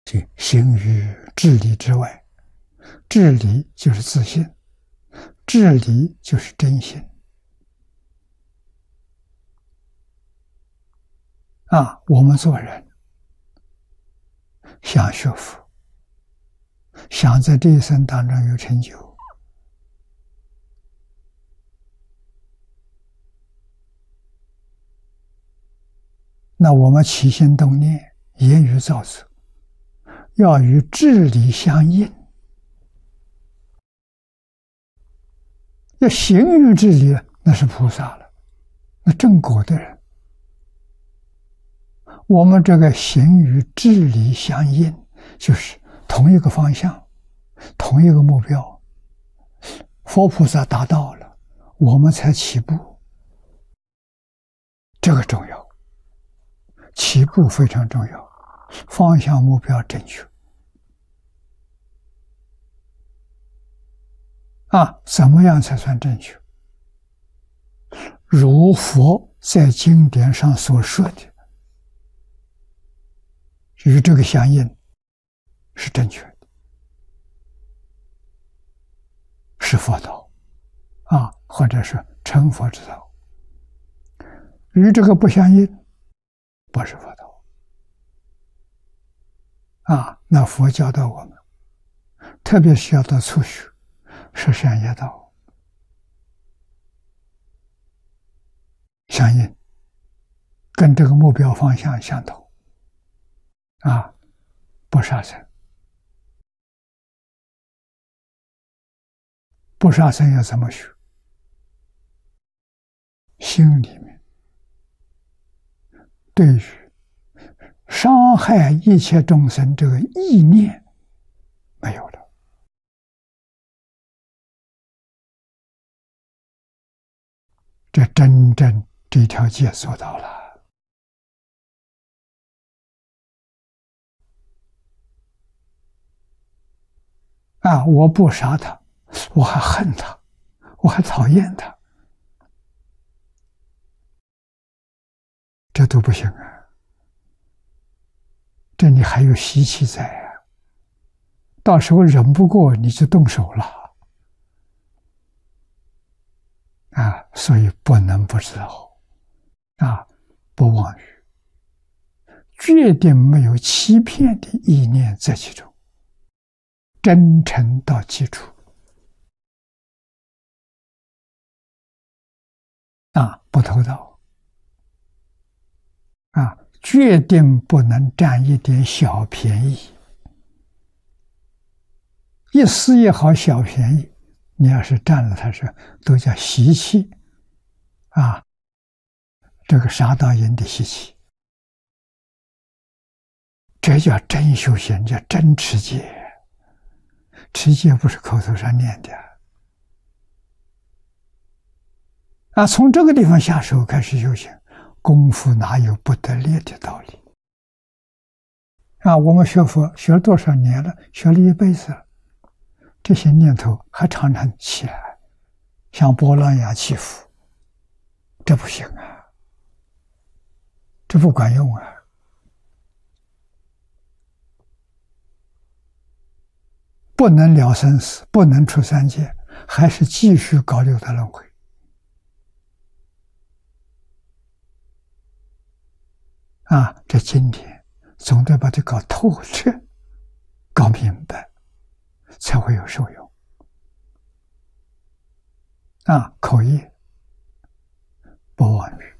这行于智理之外，智理就是自信，智理就是真心。我们做人想学佛，想在这一生当中有成就，那我们起心动念、言语造作，要与智理相应，要行于智理，那是菩萨了，那正果的人。我们这个行与智理相应，就是同一个方向，同一个目标。佛菩萨达到了，我们才起步，这个重要。起步非常重要，方向目标正确。怎么样才算正确？如佛在经典上所说的，与这个相应，是正确的，是佛道或者是成佛之道。与这个不相应，不是佛道那佛教导我们，特别是要到初学是善业道，相应，跟这个目标方向相同不杀生。不杀生要怎么学？心里面对于伤害一切众生这个意念没有了，这真正这条戒做到了。我不杀他，我还恨他，我还讨厌他，这都不行这你还有习气在到时候忍不过你就动手了所以不能不知道不妄语，决定没有欺骗的意念在其中，真诚到基础不偷盗决定不能占一点小便宜，一丝一毫小便宜，你要是占了它是都叫习气这个杀盗淫的习气，这叫真修行，叫真持戒。持戒不是口头上念的从这个地方下手开始修行，功夫哪有不得力的道理我们学佛学了多少年了，学了一辈子了，这些念头还常常起来，像波浪一样起伏，这不行这不管用不能了生死，不能出三界，还是继续搞六道轮回这今天总得把它搞透彻，搞明白，才会有受用口业不妄语。